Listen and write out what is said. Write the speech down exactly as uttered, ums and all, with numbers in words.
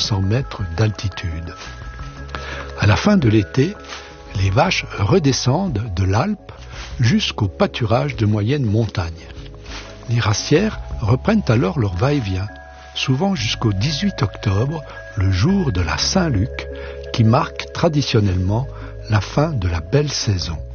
cents mètres d'altitude. À la fin de l'été, les vaches redescendent de l'Alpe jusqu'au pâturage de moyenne montagne. Les racières reprennent alors leur va-et-vient, souvent jusqu'au dix-huit octobre, le jour de la Saint-Luc, qui marque traditionnellement la fin de la belle saison.